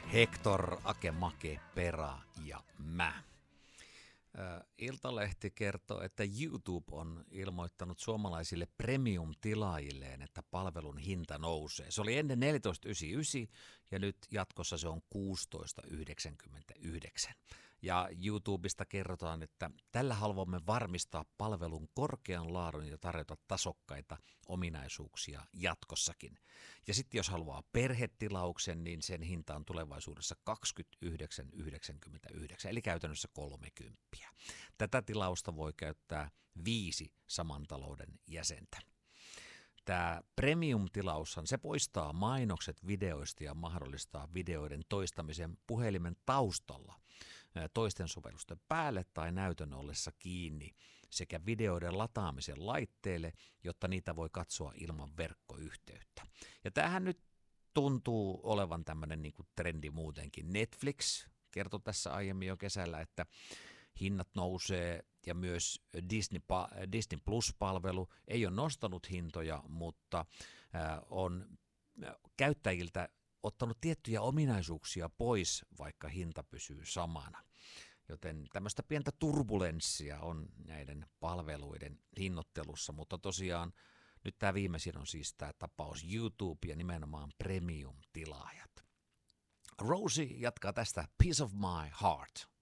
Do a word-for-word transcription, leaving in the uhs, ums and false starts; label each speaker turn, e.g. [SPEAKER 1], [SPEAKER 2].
[SPEAKER 1] Hector, Akemake, Pera ja mä. Iltalehti kertoo, että YouTube on ilmoittanut suomalaisille premium-tilaajilleen, että palvelun hinta nousee. Se oli ennen neljätoista yhdeksänkymmentäyhdeksän ja nyt jatkossa se on kuusitoista yhdeksänkymmentäyhdeksän. Ja YouTubesta kerrotaan, että tällä haluamme varmistaa palvelun korkean laadun ja tarjota tasokkaita ominaisuuksia jatkossakin. Ja sitten jos haluaa perhetilauksen, niin sen hinta on tulevaisuudessa kaksikymmentäyhdeksän yhdeksänkymmentäyhdeksän, eli käytännössä kolmekymmentä. Tätä tilausta voi käyttää viisi saman talouden jäsentä. Tämä premium-tilaushan se poistaa mainokset videoista ja mahdollistaa videoiden toistamisen puhelimen taustalla toisten sovellusten päälle tai näytön ollessa kiinni sekä videoiden lataamisen laitteelle, jotta niitä voi katsoa ilman verkkoyhteyttä. Ja tämähän nyt tuntuu olevan tämmöinen niin kuin trendi muutenkin. Netflix kertoi tässä aiemmin jo kesällä, että hinnat nousee ja myös Disney, Disney Plus-palvelu ei ole nostanut hintoja, mutta on käyttäjiltä ottanut tiettyjä ominaisuuksia pois, vaikka hinta pysyy samana. Joten tämmöistä pientä turbulenssia on näiden palveluiden hinnoittelussa, mutta tosiaan nyt tämä viimeisin on siis tämä tapaus YouTube ja nimenomaan premium-tilaajat. Rosie jatkaa tästä Piece of My Heart.